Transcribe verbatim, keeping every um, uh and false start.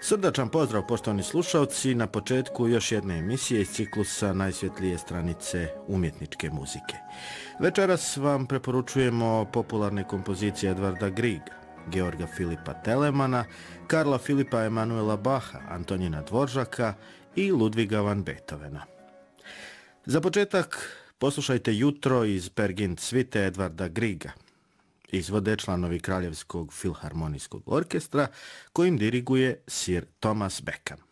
Srdačan pozdrav poštovani slušalci na početku još jedne emisije iz ciklusa Najsvjetlije stranice umjetničke muzike. Večeras vam preporučujemo popularne kompozicije Edvarda Griega, Georga Filipa Telemana, Karla Filipa Emanuela Bacha, Antonina Dvoržaka i Ludviga van Beethovena. Za početak poslušajte Jutro iz Peer Gynt svite Edvarda Griega. Izvode članovi Kraljevskog filharmonijskog orkestra kojim diriguje Sir Thomas Beckham.